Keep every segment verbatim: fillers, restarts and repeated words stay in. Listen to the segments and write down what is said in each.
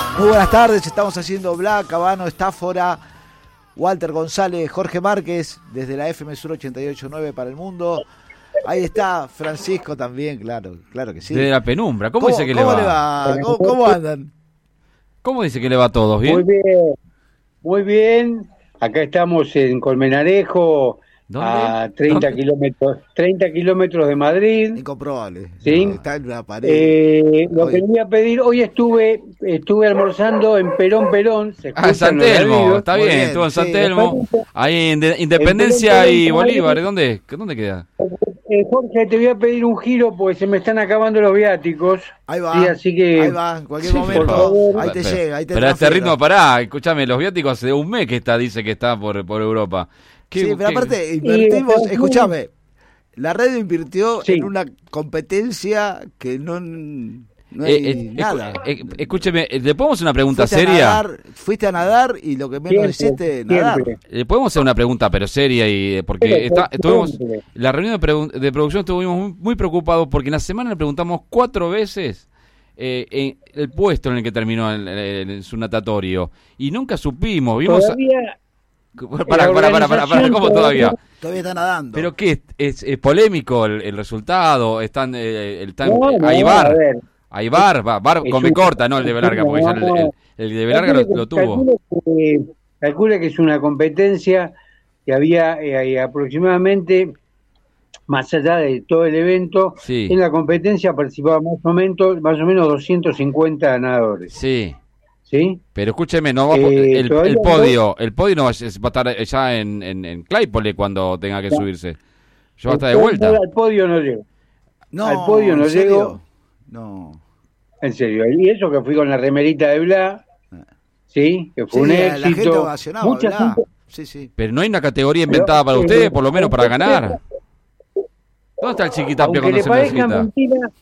Muy buenas tardes, estamos haciendo Bla, Cabano, Estáfora, Walter González, Jorge Márquez, desde la F M Sur ochenta y ocho punto nueve para el mundo. Ahí está Francisco también, claro, claro que sí. Desde la penumbra, ¿cómo, ¿Cómo dice que cómo le le va? va? ¿Cómo, cómo andan? ¿Cómo dice que le va a todos? ¿Bien? Muy bien, muy bien. Acá estamos en Colmenarejo, ¿Dónde? a treinta ¿Dónde? kilómetros, treinta kilómetros de Madrid. Incomprobable. Sí. Está en una pared. Eh, lo Hoy- que quería pedir, hoy estuve estuve almorzando en Perón Perón. ¿Se Ah, en San escuchan los Telmo, ladridos? está Muy bien, bien, estuvo en San sí. Telmo, ahí en de- Independencia Perón, y Perón, Bolívar, Madrid. ¿dónde? ¿Dónde queda? Eh, Jorge, te voy a pedir un giro porque se me están acabando los viáticos. Ahí va, Sí, así que ahí va, en cualquier Sí, momento, por favor. ahí te Pero- llega, ahí te Pero a este transfiero. ritmo, pará, escúchame, los viáticos hace un mes que está, dice que está por, por Europa. ¿Qué- Sí, pero qué- aparte invertimos, Y- escúchame, la radio invirtió Sí. en una competencia que no, no Eh, hay eh, nada. escu- eh, escúcheme, ¿le podemos hacer una pregunta fuiste seria? A nadar, fuiste a nadar y lo que menos Siempre, hiciste nadar. siempre. ¿Le podemos hacer una pregunta, pero seria? y eh, Porque Pero, está, por estuvimos, siempre. la reunión de, pregun- de producción estuvimos muy, muy preocupados porque en la semana le preguntamos cuatro veces eh, en el puesto en el que terminó el, el- el- su natatorio y nunca supimos. Vimos. Todavía Para, la para, para, para, organización ¿cómo todavía? Todavía está nadando. ¿Pero qué? ¿Es, es, es polémico el, el resultado? ¿Están, eh, el, están, No, no, hay a bar? ver. Hay bar, va, bar Es con B un- corta, no el de B larga, porque ya el, el, el de B larga lo, lo tuvo. Calcule que, calcule que es una competencia que había eh, aproximadamente, más allá de todo el evento, Sí. en la competencia participaban más o menos, más o menos doscientos cincuenta nadadores. Sí. ¿Sí? Pero escúcheme, no va, Eh, el, todavía el no- podio, el podio no va, a- va a estar ya en, en, en Claypole cuando tenga que subirse. Yo va a estar de vuelta. Al podio no llego, no, al podio no ¿en serio? llego. No. en serio. Y eso que fui con la remerita de Bla, ¿sí? Que fue Sí, un la gente éxito. ovacionaba, Mucha ¿verdad? gente- Sí, sí. Pero no hay una categoría inventada Pero, para eh, ustedes, por lo menos para aunque- ganar. ¿Dónde está el Chiquitapia Aunque cuando le se parezca necesita? mentira,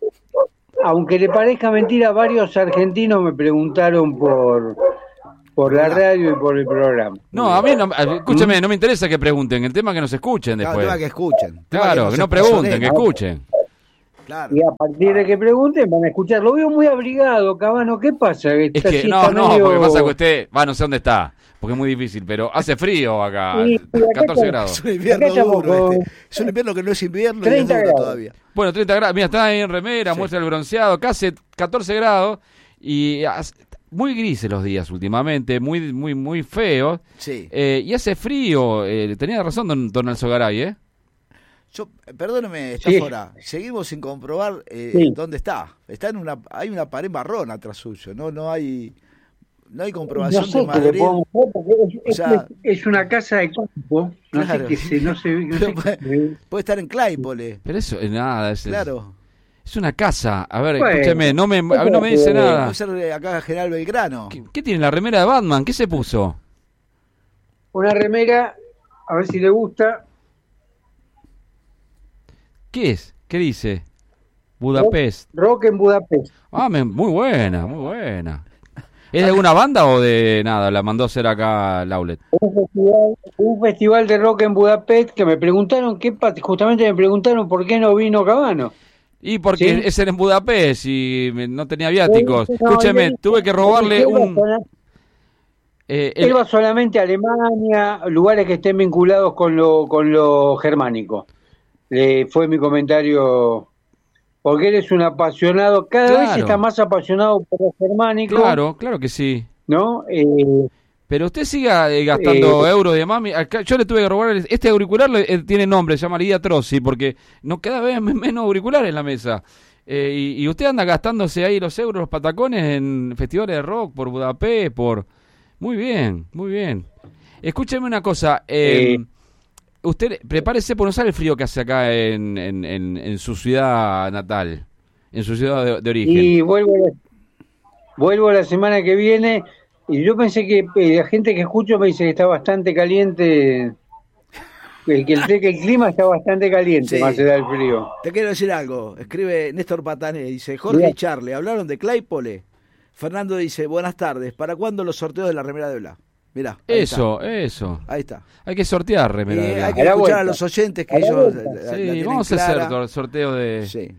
aunque le parezca mentira, varios argentinos me preguntaron por por la radio y por el programa. No, a mí no, escúcheme, no me interesa que pregunten, el tema es que nos escuchen Claro, después. tema que escuchen. Tema Claro, que se no pregunten, que pasonen. escuchen. Claro. Y a partir de que pregunten van a escuchar. Lo veo muy abrigado, Cabano. ¿Qué pasa? Es Está que así, no, está no, medio- porque pasa que usted, va, no sé dónde está, porque es muy difícil, pero hace frío acá, Sí, sí, acá catorce está- grados. Es un invierno Acá estamos duro con- este. Es un invierno que no es invierno y es treinta duro grados. todavía. Bueno, treinta grados, mira, está ahí en remera, Sí. muestra el bronceado, casi catorce grados y hace- muy grises los días últimamente, muy muy muy feos. Sí. Eh, y hace frío, eh, tenía razón don, don Alzogaray, ¿eh? Yo, perdóneme, está Sí. fuera. Seguimos sin comprobar eh, Sí. dónde está. Está en una, hay una pared marrón atrás suyo. No, no hay, no hay comprobación No sé de qué le Madrid. podemos hacer, porque es, O es- sea- es una casa de campo. No Claro. sé qué se, no sé, no sé Puede, qué- puede estar en Claypole. Pero eso es nada, es, es- Claro. es una casa. A ver, Bueno, escúcheme, no me, a mí no me dice eh, nada. Puede ser de acá General Belgrano. ¿Qué, qué tiene la remera de Batman? ¿Qué se puso? Una remera, a ver si le gusta. ¿Qué es? ¿Qué dice? Budapest. Rock en Budapest. Ah, me- muy buena, muy buena. ¿Es de alguna banda o de nada? La mandó a hacer acá el outlet. Un festival, un festival de rock en Budapest que me preguntaron, qué pa- justamente me preguntaron por qué no vino Cabano. Y porque ¿Sí? es en Budapest y me- no tenía viáticos. No, Escúcheme, él- tuve que robarle él va un... sola- eh, Él el- va solamente a Alemania, lugares que estén vinculados con lo, con lo germánico. Eh, fue mi comentario, porque él es un apasionado, cada Claro. vez está más apasionado por lo germánico, Claro, claro que sí. ¿no? Eh, Pero usted siga eh, gastando Eh, euros de mami. Acá, yo le tuve que robar. el- Este auricular le- eh, tiene nombre, se llama Lidia Trozzi, porque no cada vez me- menos auriculares en la mesa. Eh, y, y usted anda gastándose ahí los euros, los patacones en festivales de rock por Budapest, por. Muy bien, muy bien. Escúcheme una cosa. Eh, Eh. Usted prepárese por no sabe el frío que hace acá en, en, en, en su ciudad natal, en su ciudad de, de origen. y vuelvo la, vuelvo la semana que viene, y yo pensé que eh, la gente que escucho me dice que está bastante caliente, que, que el, que el clima está bastante caliente, Sí. más allá del frío. Te quiero decir algo. Escribe Néstor Patané. Dice, Jorge Bien. y Charlie, ¿hablaron de Claypole? Fernando dice, buenas tardes. ¿Para cuándo los sorteos de la remera de Bla? Mirá. ahí Eso, eso. está. Ahí está. Hay que sortear, remera. Y de Bla. hay que A la escuchar vuelta. a los oyentes que A la ellos vuelta. la- la Sí, tienen vamos a hacer clara. tor- sorteo de, Sí.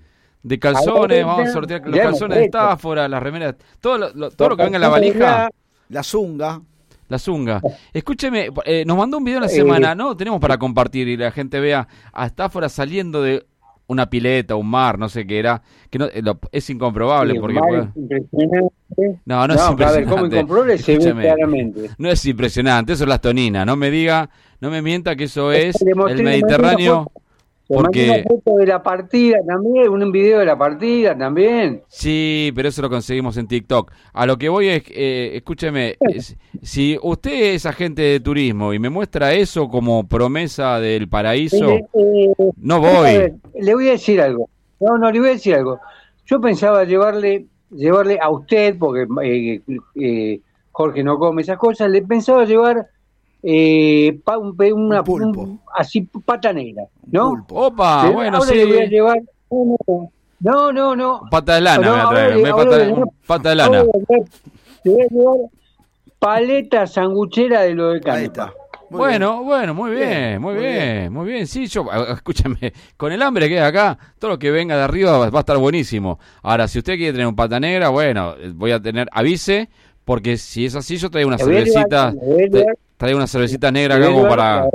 de calzones, vamos a sortear los calzones de Estáfora, las remeras, todo lo, lo, todo lo que venga en la valija. La zunga. La zunga. Escúcheme, eh, nos mandó un video en la semana, ¿no? Tenemos para compartir y la gente vea a Estáfora saliendo de una pileta, un mar, no sé qué era, que no, lo, es incomprobable. Sí, porque puede... impresionante. No, no, no es impresionante. A ver, ¿cómo incomprobable? Se ve claramente. No es impresionante, eso es las toninas. No me diga, no me mienta que eso es el Mediterráneo. Porque una foto de la partida también, un video de la partida también. Sí, pero eso lo conseguimos en TikTok. A lo que voy es, eh, escúcheme, es, si usted es agente de turismo y me muestra eso como promesa del paraíso, eh, eh, no voy. A ver, le voy a decir algo. No, no, le voy a decir algo. Yo pensaba llevarle, llevarle a usted, porque eh, eh, Jorge no come esas cosas, le pensaba llevar eh, pa, un, una, un pulpo. Un, así pata negra, ¿no? Pulpo. Opa, ¿sí? bueno, ahora sí. Le voy a llevar, no, no, no. Pata de lana no, me va a traer, ahora, me ahora, pata, ahora, pata de lana. Le voy a llevar paleta sanguchera de lo de Canepa. Muy bueno, bien. bueno, muy bien, bien muy, muy bien, bien, muy bien. Sí, yo, escúchame, con el hambre que hay acá, todo lo que venga de arriba va, va a estar buenísimo. Ahora, si usted quiere tener un pata negra, bueno, voy a tener, avise, porque si es así, yo traigo una cervecita, traigo una cervecita negra acá como para...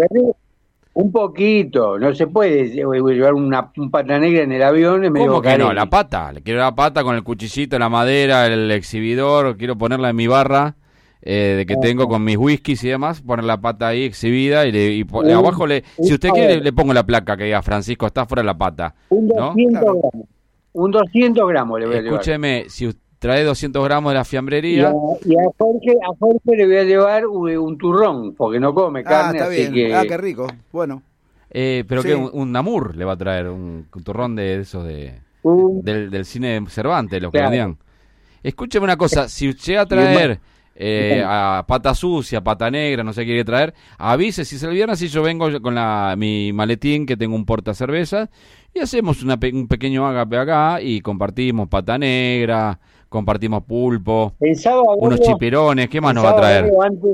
Un poquito, no se puede llevar una un pata negra en el avión. Es medio ¿Cómo que carente. no? La pata, le quiero la pata con el cuchillito, la madera, el exhibidor, quiero ponerla en mi barra. Eh, de que ah, tengo con mis whiskies y demás, poner la pata ahí exhibida y, le, y uh, abajo le, si usted quiere le, le pongo la placa que diga Francisco está fuera de la pata, un doscientos ¿no? gramos, un doscientos gramos le voy a llevar. Escúcheme, si usted trae doscientos gramos de la fiambrería y a, y a Jorge a Jorge le voy a llevar un, un turrón porque no come carne, ah, está así bien. que ah, qué rico, bueno. Eh, pero sí. que un, un namur le va a traer un, un turrón de esos de uh, del, del cine Cervantes, los claro. que vendían. Escúcheme una cosa, si usted va a traer eh, a pata sucia, pata negra, no sé qué quiere traer, avise si es el viernes y yo vengo con la mi maletín que tengo un porta cerveza y hacemos una, un pequeño ágape acá y compartimos pata negra, compartimos pulpo, verlo, unos chipirones, ¿qué más nos va a traer?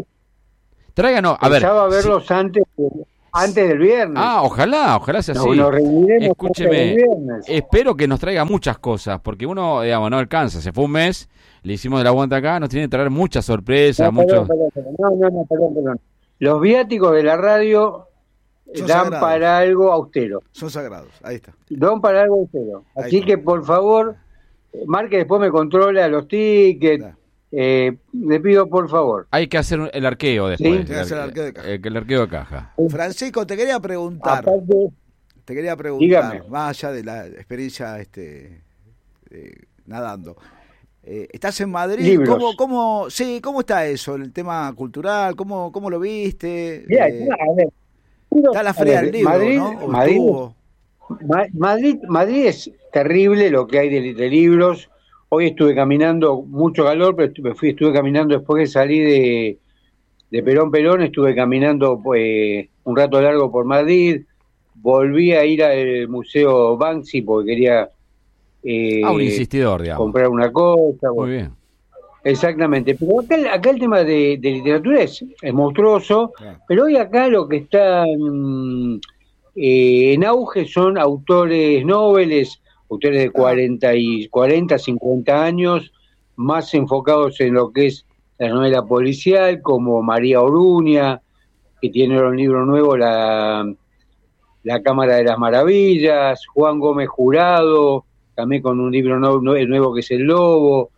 Tráiganos, a ver. Pensaba verlos si, antes Antes del viernes. Ah, ojalá, ojalá sea así. No, escúcheme, espero que nos traiga muchas cosas, porque uno, digamos, no alcanza. Se fue un mes, le hicimos el aguante acá, nos tiene que traer muchas sorpresas. No, muchos... perdón, perdón, no, no, no, perdón, perdón. Los viáticos de la radio son dan sagrados. Para algo austero. Son sagrados, ahí está. Dan para algo austero. Así que, por favor, Marque después me controla los tickets. Claro. Eh, le pido por favor. Hay que hacer el arqueo después. ¿Sí? El, hacer el, arqueo de caja. El, el arqueo de caja. Francisco, te quería preguntar. Aparte, te quería preguntar, dígame. Más allá de la experiencia este, eh, nadando. Eh, ¿Estás en Madrid? ¿Cómo, cómo, sí, ¿Cómo está eso? El tema cultural, ¿cómo, cómo lo viste? Mira, eh, a ver, está la feria del libro, Madrid, ¿no? Madrid, Madrid, Madrid es terrible lo que hay de, de libros. Hoy estuve caminando, mucho calor, pero estuve, fui, estuve caminando después que salí de, de Perón Perón, estuve caminando pues, un rato largo por Madrid, volví a ir al Museo Banksy porque quería eh, ah, un insistidor, digamos. comprar una cosa. Muy bien. Exactamente, pero acá, acá el tema de, de literatura es, es monstruoso, ah. pero hoy acá lo que está mm, eh, en auge son autores noveles, autores de cuarenta, y cuarenta, cincuenta años, más enfocados en lo que es la novela policial, como María Oruña, que tiene un libro nuevo, La, la Cámara de las Maravillas, Juan Gómez Jurado, también con un libro nuevo, nuevo que es El Lobo,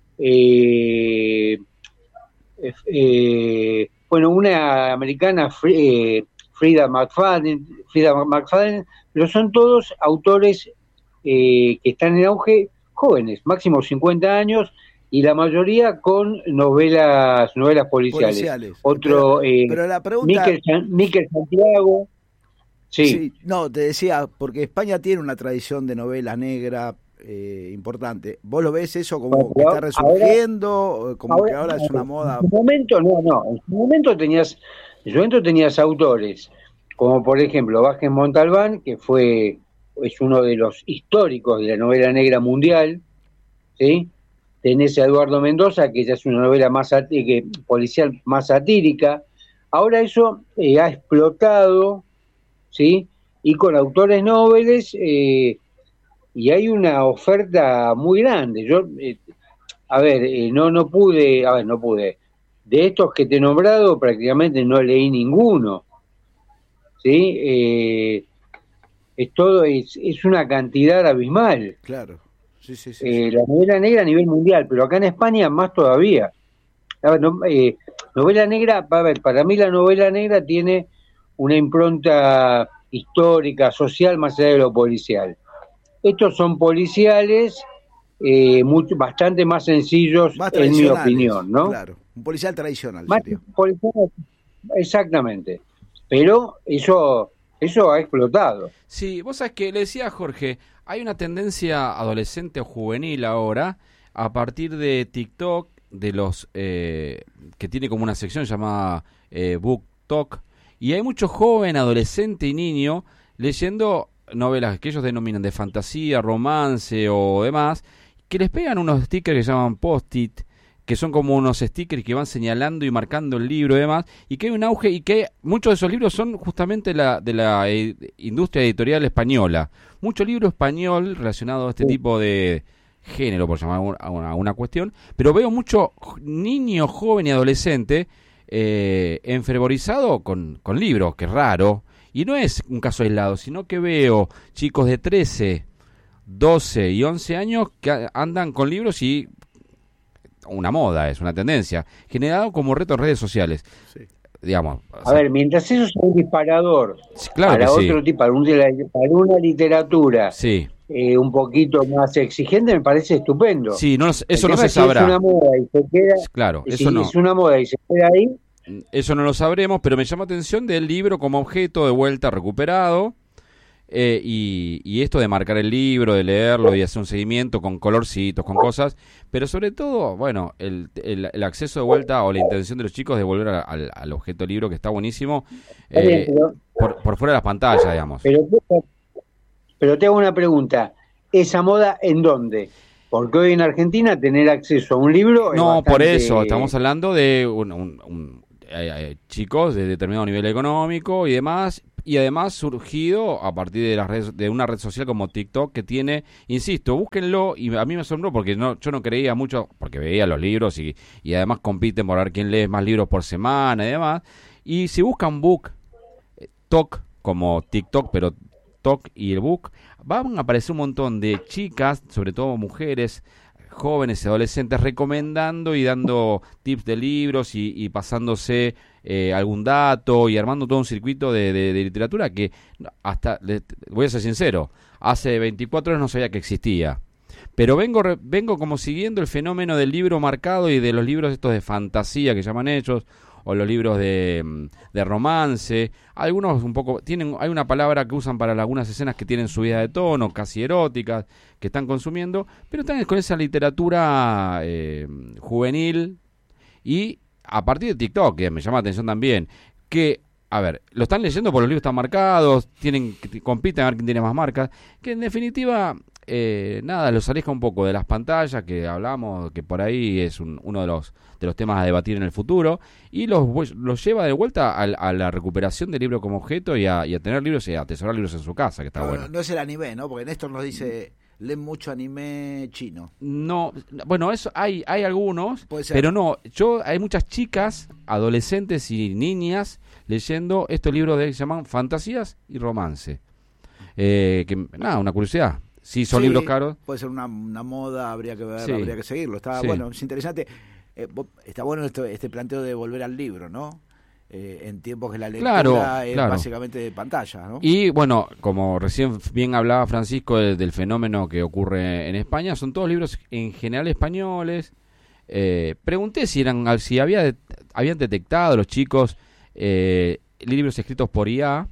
eh, eh, bueno, una americana, eh, Frida McFadden, Frida McFadden, pero son todos autores Eh, que están en auge, jóvenes, máximo cincuenta años, y la mayoría con novelas novelas policiales. policiales. Otro, pero, eh, pero la pregunta... Miquel, Miquel Santiago. Sí. sí. No, te decía, porque España tiene una tradición de novela negra eh, importante. ¿Vos lo ves eso como bueno, que está resurgiendo? Ahora, como ahora, que ahora es una moda. En su momento, no, no. En su momento tenías, en su momento tenías autores, como por ejemplo Vázquez Montalbán, que fue... es uno de los históricos de la novela negra mundial, ¿sí? Tenés a Eduardo Mendoza, que ya es una novela más que, policial más satírica. Ahora eso eh, ha explotado, ¿sí? Y con autores nobles, eh, y hay una oferta muy grande. Yo, eh, a ver, eh, no, no pude, a ver, no pude. De estos que te he nombrado, prácticamente no leí ninguno. ¿Sí? Eh, es todo, es, es una cantidad abismal. Claro. Sí, sí, sí, Eh, sí. La novela negra a nivel mundial, pero acá en España más todavía. A ver, no, eh, novela negra, a ver, para mí la novela negra tiene una impronta histórica, social, más allá de lo policial. Estos son policiales eh, mucho, bastante más sencillos, Más en mi tradicionales, opinión, ¿no? claro. Un policial tradicional Más sería. policiales, exactamente. Pero eso, eso ha explotado. Sí, vos sabés que le decía a Jorge, hay una tendencia adolescente o juvenil ahora, a partir de TikTok, de los eh, que tiene como una sección llamada eh, Book Talk, y hay mucho joven, adolescente y niño leyendo novelas que ellos denominan de fantasía, romance o demás, que les pegan unos stickers que se llaman post-it, que son como unos stickers que van señalando y marcando el libro y demás, y que hay un auge, y que muchos de esos libros son justamente la, de la eh, industria editorial española. Mucho libro español relacionado a este tipo de género, por llamar a una, a una cuestión, pero veo mucho niño, joven y adolescente eh, enfervorizado con, con libros, que es raro, y no es un caso aislado, sino que veo chicos de trece, doce y once años que andan con libros y una moda, es una tendencia, generado como reto en redes sociales. Sí. Digamos. A sea, ver, mientras eso sea un disparador claro para que otro sí. tipo, para, un, para una literatura Sí. eh, un poquito más exigente, me parece estupendo. Sí, no, eso El no tema se es si es sabrá. una moda y se queda, Claro, si eso no. es una moda y se queda ahí. Eso no lo sabremos, pero me llama atención del libro como objeto de vuelta recuperado. Eh, y, y esto de marcar el libro, de leerlo y hacer un seguimiento con colorcitos, con cosas, pero sobre todo, bueno, el, el, el acceso de vuelta o la intención de los chicos de volver a, al, al objeto libro, que está buenísimo, Está bien, eh, pero, por, por fuera de las pantallas, digamos. pero, pero te hago una pregunta, ¿esa moda en dónde? Porque hoy en Argentina tener acceso a un libro es No, bastante... por eso, estamos hablando de un, un, un, eh, eh, chicos de determinado nivel económico y demás, y además surgido a partir de las redes, de una red social como TikTok que tiene, insisto, búsquenlo, y a mí me asombró porque no, yo no creía mucho, porque veía los libros y, y además compiten por ver quién lee más libros por semana y demás, y si buscan Book Talk como TikTok, pero Talk y el Book, van a aparecer un montón de chicas, sobre todo mujeres, jóvenes y adolescentes, recomendando y dando tips de libros y, y pasándose eh, algún dato y armando todo un circuito de, de, de literatura que hasta, le, voy a ser sincero, hace veinticuatro horas no sabía que existía. Pero vengo vengo como siguiendo el fenómeno del libro marcado y de los libros estos de fantasía que llaman ellos, o los libros de, de romance, algunos un poco, tienen, hay una palabra que usan para algunas escenas que tienen subida de tono, casi eróticas, que están consumiendo, pero están con esa literatura eh, juvenil, y a partir de TikTok, que me llama la atención también, que, a ver, lo están leyendo por los libros están marcados, tienen compiten a ver quién tiene más marcas, que en definitiva... Eh, nada, los aleja un poco de las pantallas que hablamos, que por ahí es un, uno de los de los temas a debatir en el futuro, y los, los lleva de vuelta a, a la recuperación del libro como objeto y a, y a tener libros y a atesorar libros en su casa, que está no, bueno. No, no es el anime, ¿no? Porque Néstor nos dice, leen mucho anime chino. No, bueno, eso hay hay algunos, Puede ser. pero no, yo hay muchas chicas, adolescentes y niñas leyendo estos libros de, que se llaman fantasías y romance. Eh, que nada, una curiosidad. Sí, son sí, libros caros. Puede ser una, una moda, habría que ver, Sí. habría que seguirlo. Está Sí. bueno, es interesante. Eh, está bueno esto, este planteo de volver al libro, ¿no? Eh, en tiempos que la lectura Claro, es claro. básicamente de pantalla, ¿no? Y bueno, como recién bien hablaba Francisco del, del fenómeno que ocurre en España, son todos libros en general españoles. Eh, pregunté si eran si había habían detectado los chicos eh, libros escritos por I A.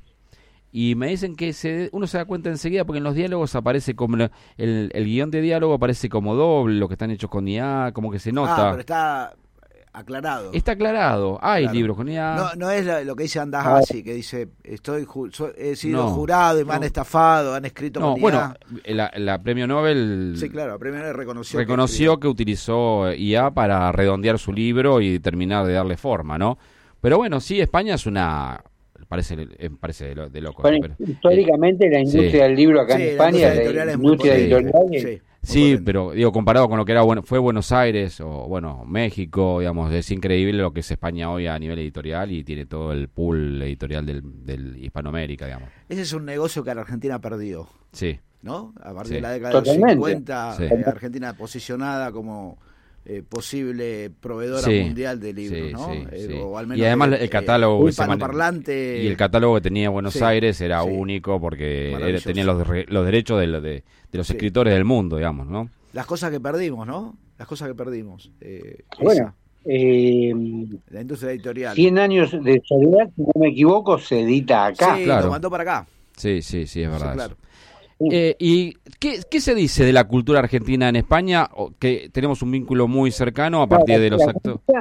Y me dicen que se, uno se da cuenta enseguida porque en los diálogos aparece como el, el, el guión de diálogo aparece como doble, lo que están hechos con I A, como que se nota. Ah, pero está aclarado. Está aclarado, hay Claro. libros con I A. No, no es la- lo que dice Andahasi, que dice, estoy ju- so- he sido No, jurado y me no. han estafado, han escrito No, con bueno, I A. la, la premio Nobel Sí, claro, primero reconoció. reconoció que, que utilizó I A para redondear su libro y terminar de darle forma, ¿no? Pero bueno, sí, España es una parece parece de, lo, de loco. Bueno, pero, históricamente eh, la industria sí. del libro acá Sí, en España, la industria editorial la es muy industria potente. editorial es- Sí, Sí, muy potente. pero digo, comparado con lo que era bueno, fue Buenos Aires o bueno, México, digamos, es increíble lo que es España hoy a nivel editorial y tiene todo el pool editorial del, del Hispanoamérica, digamos. Ese es un negocio que la Argentina perdió, Sí, ¿no? A partir Sí. de la década Totalmente. de los cincuenta, Sí. eh, Argentina posicionada como eh, posible proveedora Sí, mundial de libros, sí, ¿no? sí, Eh, sí. o al menos Y además de- el catálogo que eh, se man- hispanoparlante. y el catálogo que tenía Buenos Sí, Aires era sí. único porque era- Maravilloso. tenía los, re- los derechos de, lo- de, de los Sí. escritores del mundo, digamos, ¿no? Las cosas que perdimos, ¿no? Las cosas que perdimos. Eh, Bueno, eh, esa, la industria editorial. cien años de soledad, si no me equivoco, se edita acá. Sí, Claro. lo mandó para acá. Sí, sí, sí, es Sí, verdad. claro. eso. Eh, ¿Y qué, qué se dice de la cultura argentina en España? O que tenemos un vínculo muy cercano a partir No, la- de los la actos. cultura-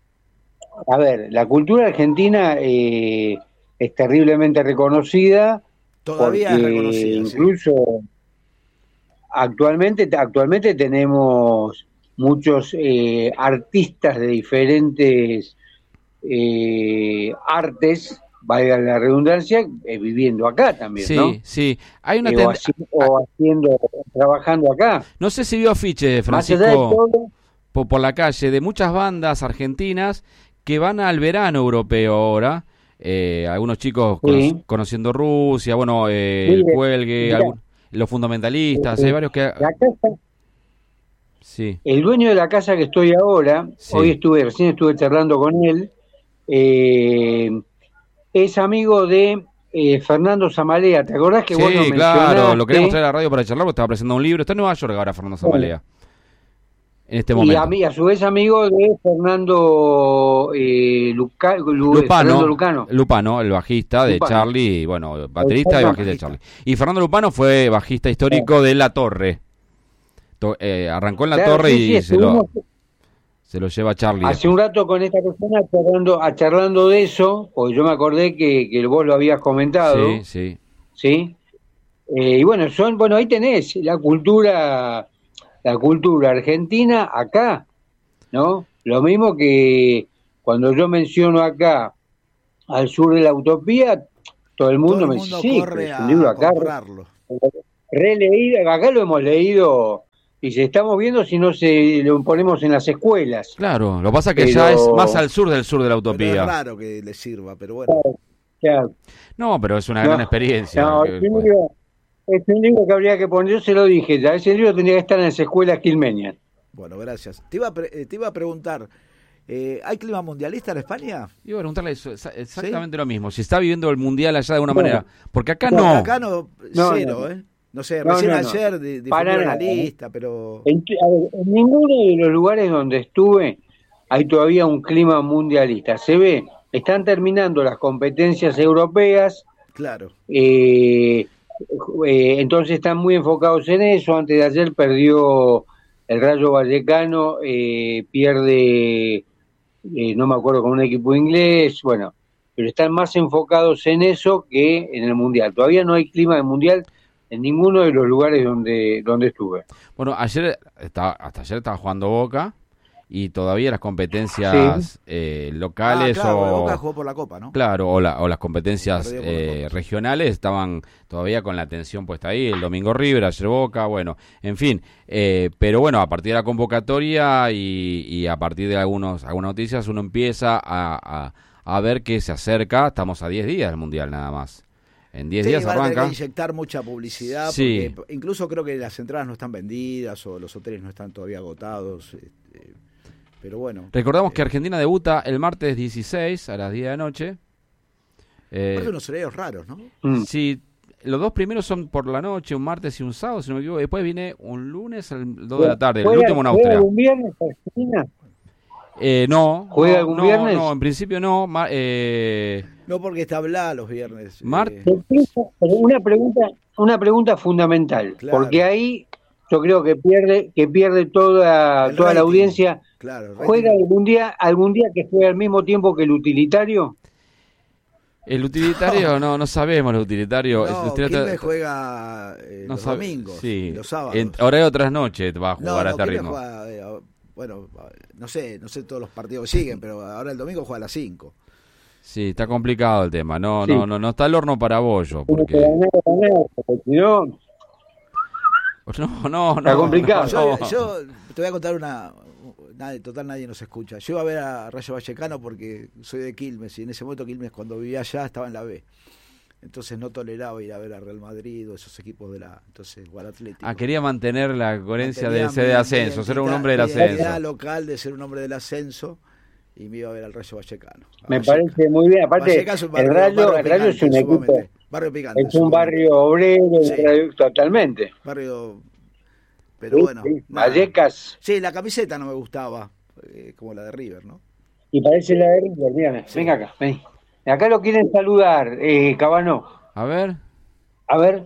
A ver, la cultura argentina eh, es terriblemente reconocida. Todavía porque es reconocida. sí. incluso actualmente actualmente tenemos muchos eh, artistas de diferentes eh, artes, valga la redundancia, eh, viviendo acá también, Sí, ¿no? sí. Hay una Eh, o, tend- haci- o haciendo, trabajando acá. No sé si vio afiches, Más allá de Francisco, todo, por, por la calle, de muchas bandas argentinas que van al verano europeo ahora. Eh, algunos chicos cono- Sí. conociendo Rusia, bueno, eh, el Mire, Cuelgue, mira. algún- los fundamentalistas, Eh, hay varios que... la casa, Sí, el dueño de la casa que estoy ahora, Sí. hoy estuve, recién estuve charlando con él, eh, es amigo de eh, Fernando Zamalea. ¿Te acordás que sí, vos nos claro, mencionaste? lo queremos traer a la radio para charlar porque estaba presentando un libro. Está en Nueva York ahora Fernando Zamalea. En este Y momento. a, mí, a su vez amigo de Fernando eh, Luca- Lu- Lupano, Fernando Lucano. Lupano, el bajista de Lupano. Charlie, y, bueno, baterista y Fernando. bajista de Charlie. Y Fernando Lupano fue bajista histórico de La Torre. To- eh, arrancó en La Claro, Torre sí, y sí, se, lo, estuvimos se lo lleva Charlie. hace un rato con esta persona charlando, a- charlando de eso, porque yo me acordé que, que vos lo habías comentado, Sí, sí. ¿sí? Eh, y bueno, son, bueno, ahí tenés la cultura, la cultura argentina acá, ¿no? Lo mismo que cuando yo menciono acá al sur de la utopía, todo el mundo Todo el me mundo dice, sí, corre es a un libro acá, comprarlo. releído, acá lo hemos leído y se estamos viendo si no se lo ponemos en las escuelas. Claro, lo que pasa es que Pero- ya es más al sur del sur de la Pero es utopía. raro que le sirva, pero bueno. O sea, No, pero es una No, gran experiencia. no, Que- es un libro, es un libro que habría que poner, yo se lo dije ya, ese libro tendría que estar en las escuelas quilmeñas. Bueno, gracias. Te iba a, pre- eh, te iba a preguntar, eh, ¿hay clima mundialista en España? Iba a preguntarle eso, exa- exactamente lo mismo. Si está viviendo el mundial allá de alguna No. manera. Porque acá No, no. Acá no, No, cero, no. ¿eh? No sé, No, recién no, no. ayer di- Para difundieron la nada, ¿eh? lista, pero... En, a ver, en ninguno de los lugares donde estuve hay todavía un clima mundialista. Se ve, están terminando las competencias europeas, Claro. eh, eh, entonces están muy enfocados en eso. Antes de ayer perdió el Rayo Vallecano, eh, pierde, eh, no me acuerdo, con un equipo inglés, bueno, pero están más enfocados en eso que en el Mundial. Todavía no hay clima de Mundial en ninguno de los lugares donde, donde estuve. Bueno, ayer estaba, hasta ayer estaba jugando Boca y todavía las competencias eh, locales Ah, claro, o Boca jugó por la Copa, ¿no? claro o, la- o las competencias Perdió por la eh, Copa. regionales estaban todavía con la atención puesta ahí. El domingo River, ayer Boca, bueno, en fin. Eh, pero bueno, a partir de la convocatoria y, y a partir de algunos algunas noticias uno empieza a, a, a ver que se acerca. Estamos a diez días del mundial nada más. En diez Sí, días van a tener arranca. que inyectar mucha publicidad, Sí. porque incluso creo que las entradas no están vendidas o los hoteles no están todavía agotados. este, pero bueno. Recordamos que eh, Argentina debuta el martes dieciséis a las diez de la noche. Eh, aparte unos horarios raros, ¿no? Mm. Sí, los dos primeros son por la noche, un martes y un sábado, si no me equivoco. Después viene un lunes al dos de la tarde, el ¿Juega- último en ¿Juega Austria. algún viernes Argentina? Eh, no. ¿Juega no, algún no, viernes? No, en principio no. ma- eh, No porque está Bla los viernes. Mart- eh, Pero una pregunta, una pregunta fundamental, Claro. porque ahí yo creo que pierde, que pierde toda, El toda la rating. audiencia. claro. el ¿Juega rating- algún día, algún día que juegue al mismo tiempo que el utilitario? el utilitario, no, no sabemos el utilitario. El No, utilitario- Quilmes juega eh, no los sabe- domingos, sí, los sábados. En horario tras noche va a no, jugar no, a este Quilmes ritmo. juega, eh, bueno, no sé, no sé todos los partidos que siguen, pero ahora el domingo juega a las cinco. Sí, está complicado el tema. No, Sí. no, no, no está el horno para bollo. Tiene Porque... que ganar, ganar, porque si no, No, no, no. Está complicado. no, no. Yo, yo te voy a contar una... Nadie, total, nadie nos escucha. Yo iba a ver a Rayo Vallecano porque soy de Quilmes y en ese momento Quilmes, cuando vivía allá, estaba en la B. Entonces no toleraba ir a ver a Real Madrid o esos equipos de la... Entonces, o al Atlético. Ah, quería mantener la coherencia Mantenía de ser de mi- ascenso, mi ser un identidad- hombre del mi identidad ascenso. local de ser un hombre del ascenso y me iba a ver al Rayo Vallecano. A me Vallecano. parece muy bien. Aparte, Vallecano es un barrio- el Rayo, barrio el Rayo es picante un en su equipo, momento. Barrio picante. en es su un momento. barrio obrero, un Sí. radio- totalmente. Barrio... Pero Sí, bueno. sí, nada. Vallecas, Sí, la camiseta no me gustaba, eh, como la de River, ¿no? y parece la de River, mírame, Sí. venga acá, ven. Acá lo quieren saludar, eh, Cabano. A ver. A ver,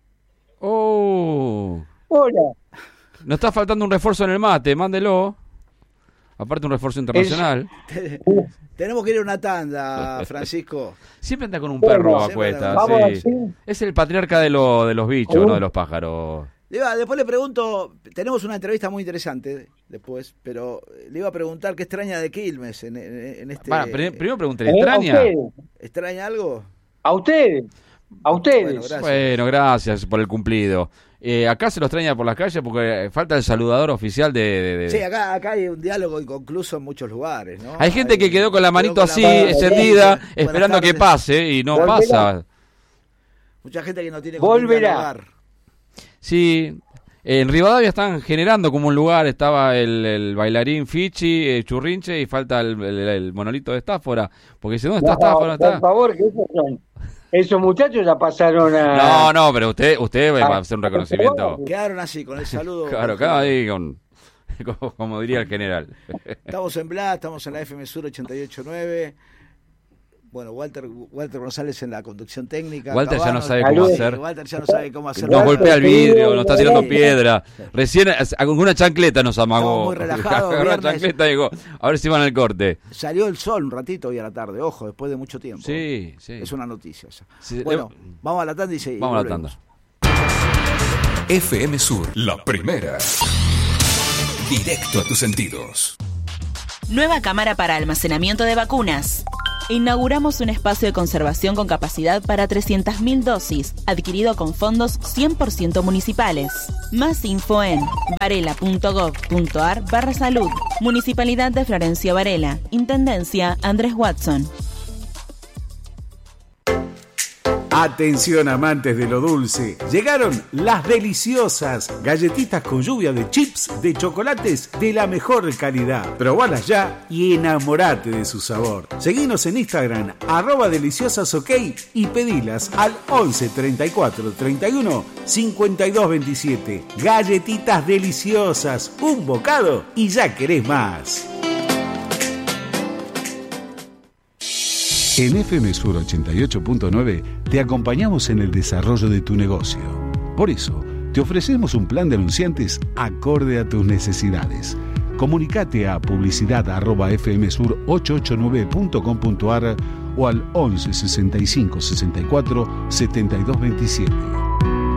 Oh. hola. Nos está faltando un refuerzo en el mate, mándelo. Aparte un refuerzo internacional. Tenemos que ir a una tanda, Francisco. Siempre anda con un Bueno, perro a siempre cuesta. anda- Vamos Sí. así. Es el patriarca de, lo, de los bichos, Uh. no de los pájaros. Le iba- después le pregunto, tenemos una entrevista muy interesante después, pero le iba a preguntar qué extraña de Quilmes en, en- en este... Bueno, pri- primero pregúntale, Eh, ¿extraña? A ustedes, ¿Extraña algo? a ustedes, a ustedes. Bueno, gracias. Bueno, gracias por el cumplido. Eh, acá se lo extraña por las calles porque falta el saludador oficial de... de- de- Sí, acá, acá hay un diálogo inconcluso en muchos lugares, ¿no? Hay gente que quedó con la manito quedó con así, la mano extendida, Buenas esperando que tardes. pase y no Volverá. pasa. Mucha gente que no tiene con quién Volverá. dialogar. Sí, en Rivadavia están generando como un lugar, estaba el, el bailarín Fichi, eh, Churrinche y falta el, el- el monolito de Estáfora, porque dice, ¿dónde está No, Estáfora? por ¿Está? favor, que esos son. Esos muchachos ya pasaron a. No, no, pero usted usted va a Ah, hacer un reconocimiento. Quedaron así, con el saludo. Claro, acá ahí con, como, como diría el general. Estamos en Bla, estamos en la F M Sur ochenta y ocho punto nueve. Bueno, Walter Walter González en la conducción técnica. Walter ya no Cabano- sabe cómo Sí, hacer. Walter ya no sabe cómo hacer. Nos golpea el vidrio, nos está tirando Sí. piedra. Recién eh, con una chancleta nos amagó. Estamos muy relajados, Agarró una viernes. chancleta y dijo, a ver si van al corte. Salió el sol un ratito hoy a la tarde, ojo, después de mucho tiempo. Sí, sí. Es una noticia esa. Sí, Bueno, le- vamos a la tanda y seguimos. Vamos a la tanda. F M Sur, la primera. Directo a tus sentidos. Nueva cámara para almacenamiento de vacunas. Inauguramos un espacio de conservación con capacidad para trescientas mil dosis, adquirido con fondos cien por ciento municipales. Más info en varela.gov.ar barra salud. Municipalidad de Florencio Varela. Intendencia Andrés Watson. Atención amantes de lo dulce, llegaron las deliciosas galletitas con lluvia de chips de chocolates de la mejor calidad. Probalas ya y enamorate de su sabor. Seguinos en Instagram, arroba deliciosasok y pedilas al once treinta y cuatro treinta y uno cincuenta y dos veintisiete. Galletitas deliciosas, un bocado y ya querés más. En F M Sur ochenta y ocho punto nueve te acompañamos en el desarrollo de tu negocio. Por eso, te ofrecemos un plan de anunciantes acorde a tus necesidades. Comunicate a publicidad arroba f m sur ochocientos ochenta y nueve punto com punto a r o al once sesenta y cinco sesenta y cuatro setenta y dos veintisiete.